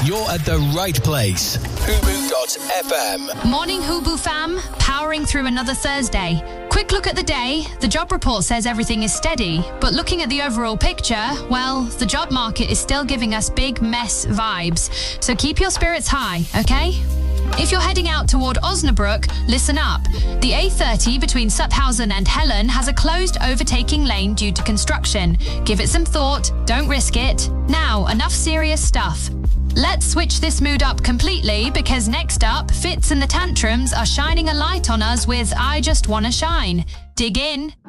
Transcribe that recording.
you're at the right place. Hubu.fm. Morning, Hubu fam. Powering through another Thursday. Quick look at the day. The job report says everything is steady, but looking at the overall picture, well, the job market is still giving us big mess vibes. So keep your spirits high, okay? If you're heading out toward Osnabrück, listen up. The A30 between Sutthausen and Helen has a closed overtaking lane due to construction. Give it some thought, don't risk it. Now, enough serious stuff. Let's switch this mood up completely, because next up, Fitz and the Tantrums are shining a light on us with I Just Wanna Shine. Dig in.